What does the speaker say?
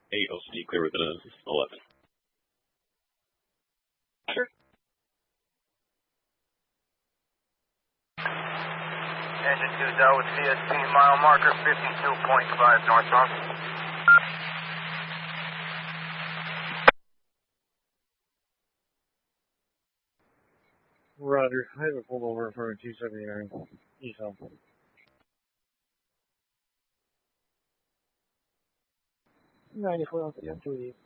8 OC, clear within 11. Sure. Engine 2 Del with CST, mile marker 52.5 northbound. Roger. I have a pullover for a 279 ESOL. $94 LCM 2